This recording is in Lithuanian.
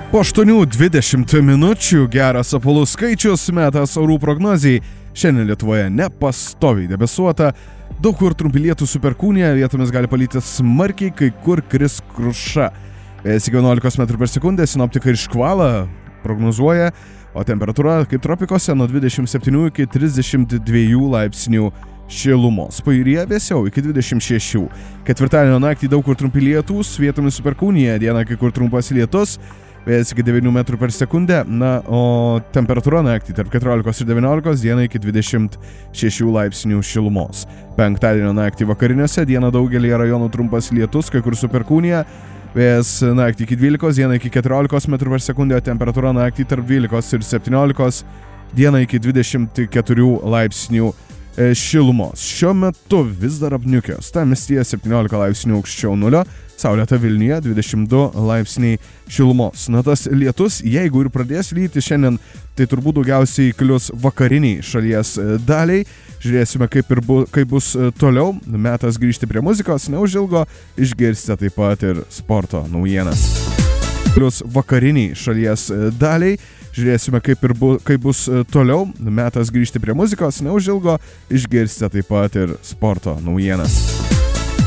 Po 8:20 minučių geras apvalus skaičius, metas orų prognozijai. Šiandien Lietuvoje nepastoviai debesuota, daug kur trumpi lietūs su perkūnija, vietomis gali palyti smarkiai, kai kur kris kruša. Vėjas iki 11 m/s, sinoptikai ir škvalą prognozuoja, o temperatūra kaip tropikose nuo 27 iki 32 laipsnių šilumos. Pajūryje vėsiau iki 26. Ketvirtadienio naktį daug kur trumpi lietūs, vietomis su perkūnija, dieną kai kur trumpas lietus. Vėjas iki 9 m/s, na, o temperatūra naktį tarp 14 ir 19, dieną iki 26 laipsnių šilumos. Penktadienio naktį vakariniuose, dieną daugelį rajonų trumpas lietus, kai kur su perkūnija. Vėjas naktį iki 12, dieną iki 14 m/s, o temperatūra naktį tarp 12 ir 17, dieną iki 24 laipsnių šilumos. Šiuo metu vis dar apniukęs, Uostamiestyje 17 laipsnių aukščiau nulio, saulėta Vilniuje 22 laipsniai šilumos. Na, tas lietus, jeigu ir pradės lyti šiandien, tai turbūt daugiausiai klius vakariniai šalies daliai. Žiūrėsime, kaip bus toliau. Metas grįžti prie muzikos, neužilgo išgirsite taip pat ir sporto naujienas. Klius vakariniai šalies daliai. Žiūrėsime, kaip bus toliau. Metas grįžti prie muzikos, neužilgo išgirsite taip pat ir sporto naujienas.